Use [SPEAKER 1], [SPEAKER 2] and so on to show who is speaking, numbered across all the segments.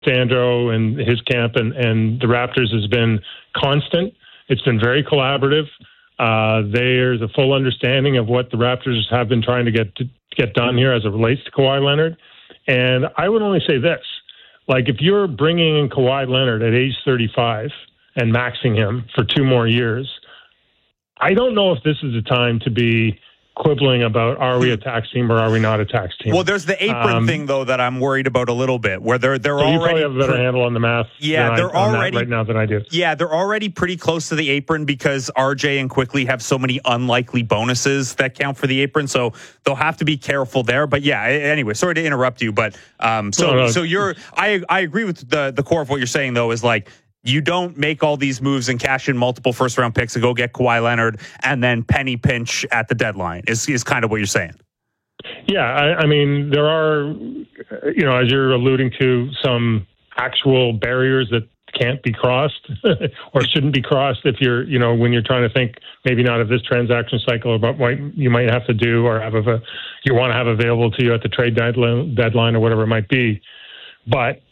[SPEAKER 1] Sandro and his camp and the Raptors has been constant. It's been very collaborative. There's a full understanding of what the Raptors have been trying to get done here as it relates to Kawhi Leonard. And I would only say this. Like, if you're bringing in Kawhi Leonard at age 35 and maxing him for 2 more years, I don't know if this is the time to be quibbling about, are we a tax team or are we not a tax team?
[SPEAKER 2] Well, there's the apron thing, though, that I'm worried about a little bit, where they're
[SPEAKER 1] so
[SPEAKER 2] already...
[SPEAKER 1] You probably have a better handle on the math
[SPEAKER 2] they're already
[SPEAKER 1] right now than I do.
[SPEAKER 2] Yeah, they're already pretty close to the apron because RJ and Quickly have so many unlikely bonuses that count for the apron, so they'll have to be careful there. But yeah, anyway, sorry to interrupt you, but so you're... I agree with the core of what you're saying, though, is like, you don't make all these moves and cash in multiple first-round picks and go get Kawhi Leonard and then penny pinch at the deadline, is kind of what you're saying.
[SPEAKER 1] Yeah, I mean, there are, as you're alluding to, some actual barriers that can't be crossed or shouldn't be crossed if you're, when you're trying to think maybe not of this transaction cycle, about what you might have to do or you want to have available to you at the trade deadline or whatever it might be. But,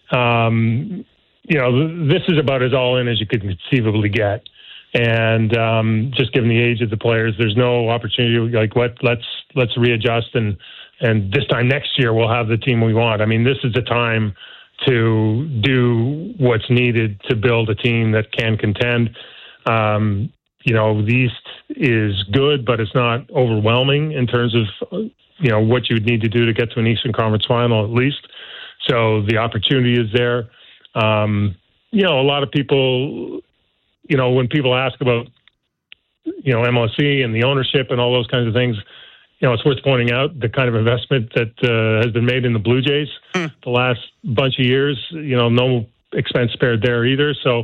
[SPEAKER 1] this is about as all in as you could conceivably get. And just given the age of the players, there's no opportunity like let's readjust and this time next year we'll have the team we want. I mean, this is the time to do what's needed to build a team that can contend. The East is good, but it's not overwhelming in terms of what you would need to do to get to an Eastern Conference final at least. So the opportunity is there. A lot of people, when people ask about, MLC and the ownership and all those kinds of things, it's worth pointing out the kind of investment that has been made in the Blue Jays the last bunch of years. No expense spared there either. So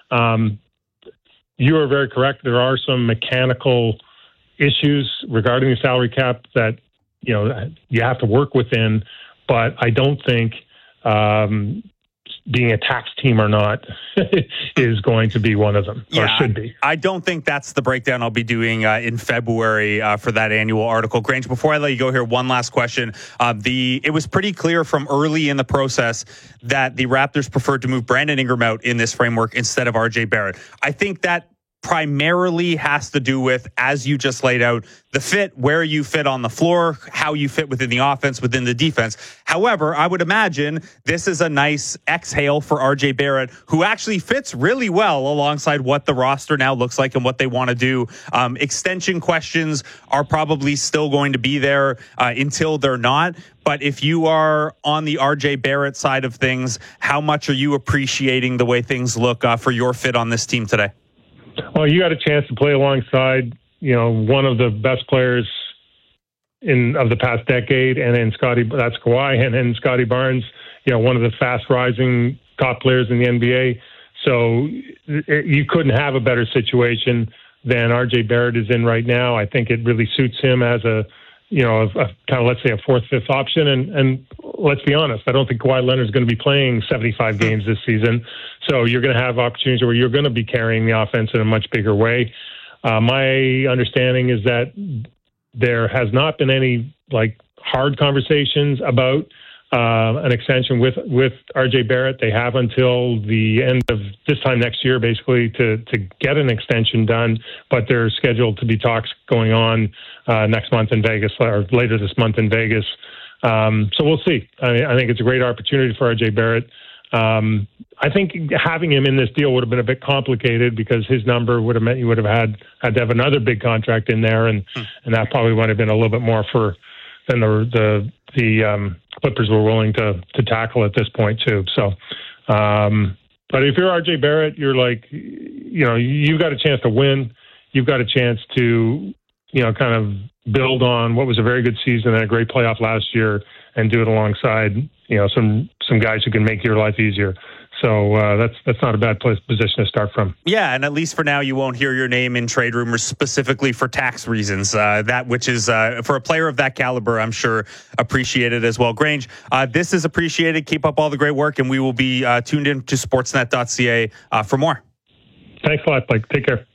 [SPEAKER 1] you are very correct. There are some mechanical issues regarding the salary cap that, you have to work within. But I don't think being a tax team or not is going to be one of them, or should be.
[SPEAKER 2] I don't think that's the breakdown I'll be doing in February for that annual article. Grange, before I let you go here, one last question. It was pretty clear from early in the process that the Raptors preferred to move Brandon Ingram out in this framework instead of RJ Barrett. I think that primarily has to do with, as you just laid out, the fit, where you fit on the floor, how you fit within the offense, within the defense. However, I would imagine this is a nice exhale for RJ Barrett, who actually fits really well alongside what the roster now looks like and what they want to do. Extension questions are probably still going to be there until they're not. But if you are on the RJ Barrett side of things, how much are you appreciating the way things look for your fit on this team today?
[SPEAKER 1] Well, you got a chance to play alongside, one of the best players of the past decade, and then that's Kawhi, and then Scotty Barnes, one of the fast rising top players in the NBA. So you couldn't have a better situation than RJ Barrett is in right now. I think it really suits him as a kind of, let's say, a fourth, fifth option. And let's be honest, I don't think Kawhi Leonard is going to be playing 75 games this season. So you're going to have opportunities where you're going to be carrying the offense in a much bigger way. My understanding is that there has not been any hard conversations about an extension with RJ Barrett. They have until the end of this time next year, basically, to get an extension done. But there's scheduled to be talks going on next month in Vegas, or later this month in Vegas. So we'll see. I think it's a great opportunity for RJ Barrett. I think having him in this deal would have been a bit complicated because his number would have meant you would have had to have another big contract in there, and that probably would have been a little bit more than the Clippers were willing to tackle at this point too. So, but if you're RJ Barrett, you're you've got a chance to win. You've got a chance to, kind of build on what was a very good season and a great playoff last year, and do it alongside, some guys who can make your life easier. So that's not a bad position to start from.
[SPEAKER 2] Yeah, and at least for now, you won't hear your name in trade rumors specifically for tax reasons. That which is, for a player of that caliber, I'm sure appreciated as well. Grange, this is appreciated. Keep up all the great work, and we will be tuned in to sportsnet.ca for more.
[SPEAKER 1] Thanks a lot, Blake. Take care.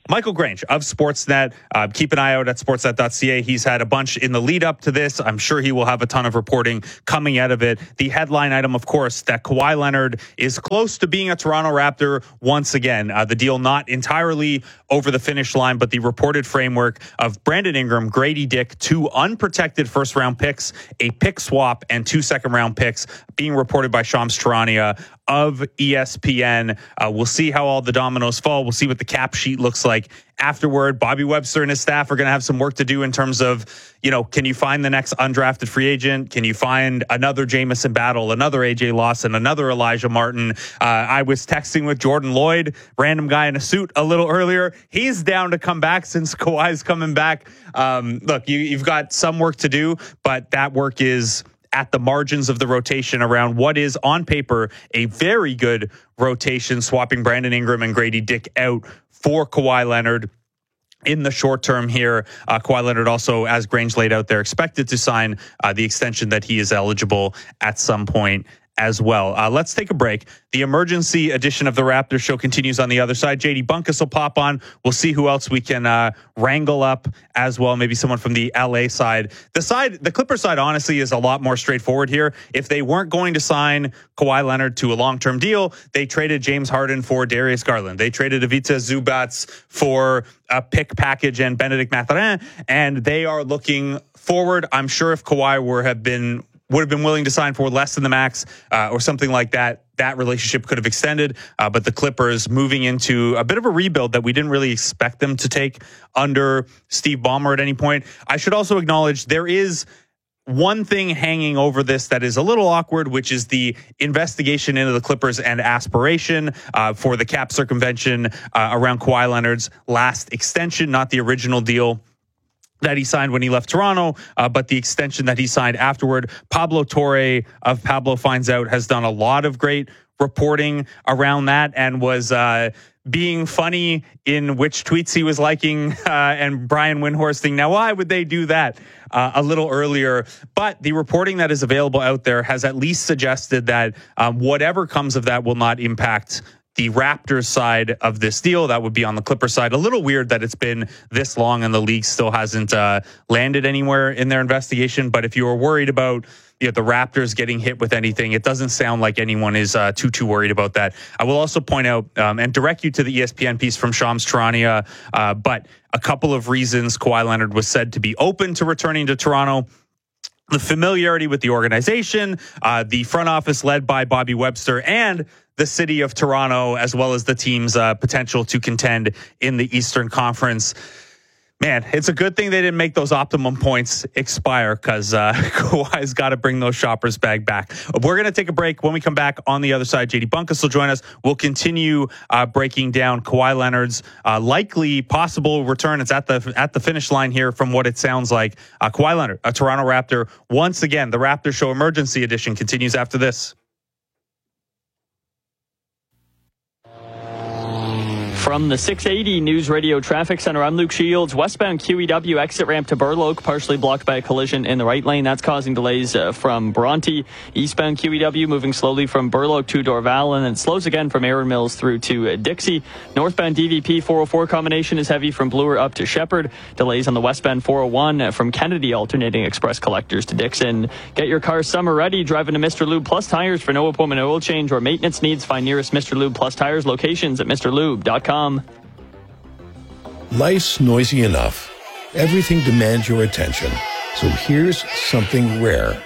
[SPEAKER 2] Michael Grange of Sportsnet. Keep an eye out at sportsnet.ca. He's had a bunch in the lead up to this. I'm sure he will have a ton of reporting coming out of it. The headline item, of course, that Kawhi Leonard is close to being a Toronto Raptor once again. The deal not entirely over the finish line, but the reported framework of Brandon Ingram, Grady Dick, 2 unprotected first-round picks, a pick swap, and 2 second-round picks being reported by Shams Charania of ESPN. We'll see how all the dominoes fall. We'll see what the cap sheet looks like afterward. Bobby Webster and his staff are going to have some work to do in terms of, can you find the next undrafted free agent? Can you find another Jamison Battle, another AJ Lawson, another Elijah Martin? I was texting with Jordan Lloyd, random guy in a suit, a little earlier. He's down to come back since Kawhi's coming back. Look, you've got some work to do, but that work is at the margins of the rotation around what is on paper a very good rotation, swapping Brandon Ingram and Grady Dick out for Kawhi Leonard in the short term here. Kawhi Leonard also, as Grange laid out there, expected to sign the extension that he is eligible at some point as well. Let's take a break. The emergency edition of the Raptors show continues on the other side. JD Bunkus will pop on. We'll see who else we can wrangle up as well. Maybe someone from the LA side. The Clippers side, honestly, is a lot more straightforward here. If they weren't going to sign Kawhi Leonard to a long-term deal, they traded James Harden for Darius Garland. They traded Ivica Zubac for a pick package and Benedict Mathurin, and they are looking forward. I'm sure if Kawhi would have been willing to sign for less than the max or something like that, that relationship could have extended. But the Clippers moving into a bit of a rebuild that we didn't really expect them to take under Steve Ballmer at any point. I should also acknowledge there is one thing hanging over this that is a little awkward, which is the investigation into the Clippers and aspiration for the cap circumvention around Kawhi Leonard's last extension, not the original deal that he signed when he left Toronto, but the extension that he signed afterward. Pablo Torre of Pablo Finds Out has done a lot of great reporting around that and was being funny in which tweets he was liking and Brian Windhorsting. Now, why would they do that a little earlier? But the reporting that is available out there has at least suggested that whatever comes of that will not impact the Raptors side of this deal. That would be on the Clippers side. A little weird that it's been this long and the league still hasn't landed anywhere in their investigation. But if you were worried about the Raptors getting hit with anything, it doesn't sound like anyone is too worried about that. I will also point out and direct you to the ESPN piece from Shams Charania, but a couple of reasons Kawhi Leonard was said to be open to returning to Toronto. The familiarity with the organization, the front office led by Bobby Webster, and the city of Toronto, as well as the team's potential to contend in the Eastern Conference. Man, it's a good thing they didn't make those optimum points expire because Kawhi's got to bring those shoppers back. We're going to take a break. When we come back on the other side, JD Bunkus will join us. We'll continue breaking down Kawhi Leonard's likely possible return. It's at the finish line here from what it sounds like. Kawhi Leonard, a Toronto Raptor. Once again, the Raptor Show Emergency Edition continues after this.
[SPEAKER 3] From the 680 News Radio Traffic Center, I'm Luke Shields. Westbound QEW exit ramp to Burloak, partially blocked by a collision in the right lane. That's causing delays from Bronte. Eastbound QEW moving slowly from Burloak to Dorval, and then slows again from Aaron Mills through to Dixie. Northbound DVP 404 combination is heavy from Bloor up to Shepherd. Delays on the westbound 401 from Kennedy alternating express collectors to Dixon. Get your car summer ready. Driving to Mr. Lube Plus Tires for no appointment oil change or maintenance needs. Find nearest Mr. Lube Plus Tires locations at MrLube.com.
[SPEAKER 4] Life's noisy enough. Everything demands your attention. So here's something rare.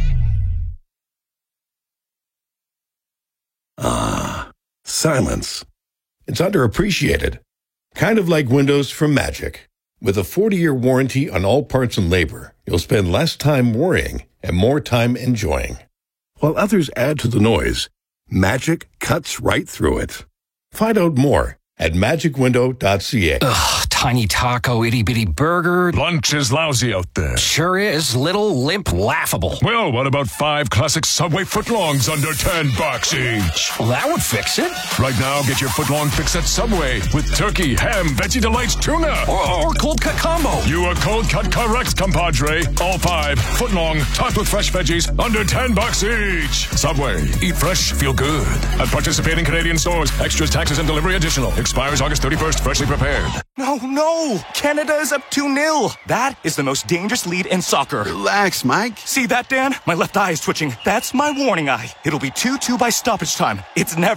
[SPEAKER 4] Silence. It's underappreciated. Kind of like windows from Magic. With a 40-year warranty on all parts and labor, you'll spend less time worrying and more time enjoying. While others add to the noise, Magic cuts right through it. Find out more at magicwindow.ca.
[SPEAKER 5] Ugh, tiny taco, itty-bitty burger.
[SPEAKER 6] Lunch is lousy out there.
[SPEAKER 5] Sure is. Little, limp, laughable.
[SPEAKER 6] Well, what about 5 classic Subway footlongs under $10 each?
[SPEAKER 5] Well, that would fix it.
[SPEAKER 6] Right now, get your footlong fix at Subway with turkey, ham, Veggie Delights, tuna.
[SPEAKER 5] Or cold cut combo.
[SPEAKER 6] You are cold cut correct, compadre. All 5 footlong, topped with fresh veggies, under $10 each. Subway. Eat fresh, feel good. At participating Canadian stores. Extras, taxes, and delivery additional. Expires August 31st. Freshly prepared.
[SPEAKER 7] No. Canada is up 2-0. That is the most dangerous lead in soccer.
[SPEAKER 8] Relax, Mike.
[SPEAKER 7] See that, Dan? My left eye is twitching. That's my warning eye. It'll be 2-2 by stoppage time. It's never